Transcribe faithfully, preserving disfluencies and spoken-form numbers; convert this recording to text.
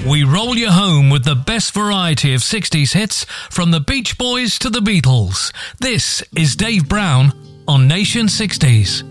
We roll you home with the best variety of sixties hits from the Beach Boys to the Beatles. This is Dave Brown on Nation sixties.